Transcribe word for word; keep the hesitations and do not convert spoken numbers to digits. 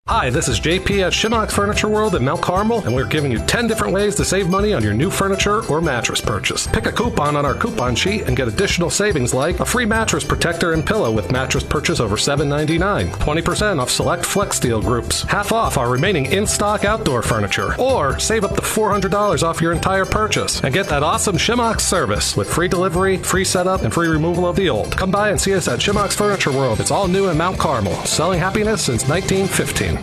Hi, this is J P at Shimox Furniture World in Mount Carmel, and we're giving you ten different ways to save money on your new furniture or mattress purchase. Pick a coupon on our coupon sheet and get additional savings like a free mattress protector and pillow with mattress purchase over seven ninety-nine, twenty percent off select FlexSteel groups, half off our remaining in-stock outdoor furniture, or save up to four hundred dollars off your entire purchase and get that awesome Shimox service with free delivery, free setup, and free removal of the old. Come by and see us at Shimox Furniture World. It's all new in Mount Carmel, selling happiness since nineteen fifteen.